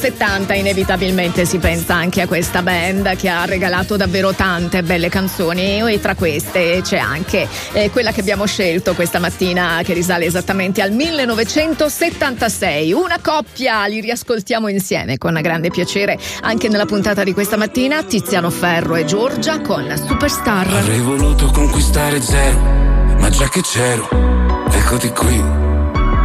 70 inevitabilmente si pensa anche a questa band che ha regalato davvero tante belle canzoni, e tra queste c'è anche quella che abbiamo scelto questa mattina, che risale esattamente al 1976. Una coppia, li riascoltiamo insieme con grande piacere anche nella puntata di questa mattina, Tiziano Ferro e Giorgia con Superstar. Avrei voluto conquistare zero, ma già che c'ero, eccoti qui.